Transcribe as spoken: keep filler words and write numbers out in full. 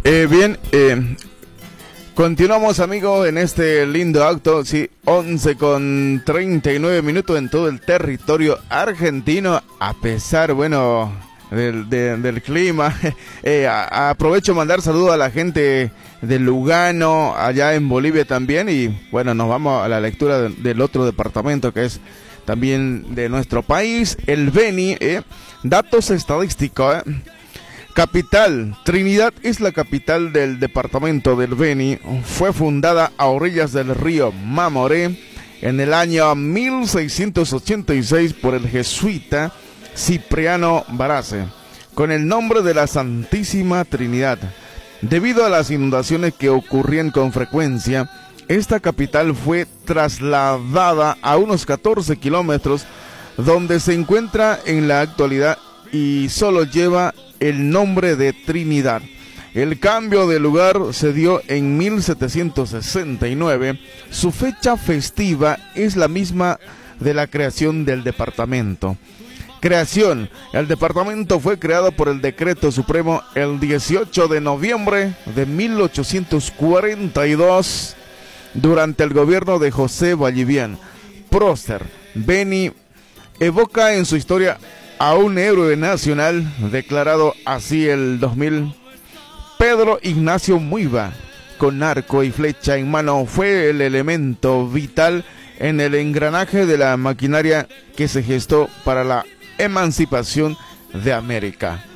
Eh, bien, eh, continuamos, amigos, en este lindo acto. Sí, once con treinta y nueve minutos en todo el territorio argentino, a pesar, bueno, del, de, del clima. Eh, a, aprovecho mandar saludos a la gente de Lugano, allá en Bolivia también. Y bueno, nos vamos a la lectura de, del otro departamento que es también de nuestro país, el Beni. Eh, datos estadísticos, eh. Capital, Trinidad es la capital del departamento del Beni. Fue fundada a orillas del río Mamoré en el año mil seiscientos ochenta y seis por el jesuita Cipriano Barrace, con el nombre de la Santísima Trinidad. Debido a las inundaciones que ocurrían con frecuencia, esta capital fue trasladada a unos catorce kilómetros, donde se encuentra en la actualidad y solo lleva el nombre de Trinidad. El cambio de lugar se dio en mil setecientos sesenta y nueve. Su fecha festiva es la misma de la creación del departamento. Creación. El departamento fue creado por el Decreto Supremo el dieciocho de noviembre de mil ochocientos cuarenta y dos durante el gobierno de José Vallivian. Prócer. Beni evoca en su historia a un héroe nacional, declarado así el dos mil. Pedro Ignacio Muiva, con arco y flecha en mano, fue el elemento vital en el engranaje de la maquinaria que se gestó para la emancipación de América.